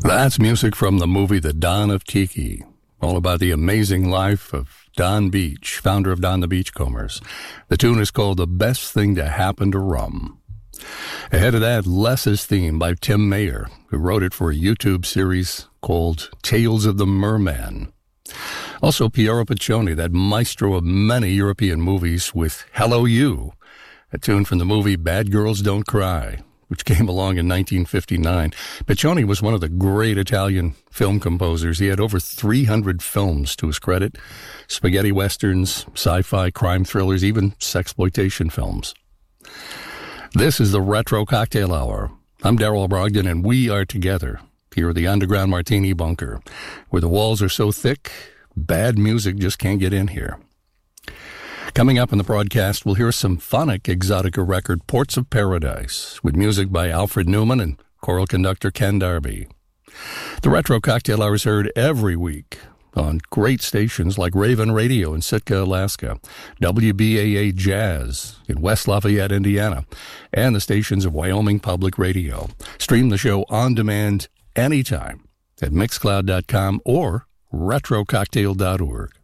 That's music from the movie The Don of Tiki, all about the amazing life of Don Beach, founder of Don the Beachcombers. The tune is called The Best Thing to Happen to Rum. Ahead of that, Less's theme by Tim Mayer, who wrote it for a YouTube series called Tales of the Merman. Also, Piero Piccioni, that maestro of many European movies, with Hello You, a tune from the movie Bad Girls Don't Cry, which came along in 1959. Piccioni was one of the great Italian film composers. He had over 300 films to his credit: spaghetti westerns, sci-fi, crime thrillers, even sexploitation films. This is the Retro Cocktail Hour. I'm Daryl Brogdon, and we are together here at the Underground Martini Bunker, where the walls are so thick, bad music just can't get in here. Coming up in the broadcast, we'll hear symphonic Exotica record Ports of Paradise, with music by Alfred Newman and choral conductor Ken Darby. The Retro Cocktail Hour is heard every week on great stations like Raven Radio in Sitka, Alaska, WBAA Jazz in West Lafayette, Indiana, and the stations of Wyoming Public Radio. Stream the show on demand anytime at Mixcloud.com or RetroCocktail.org.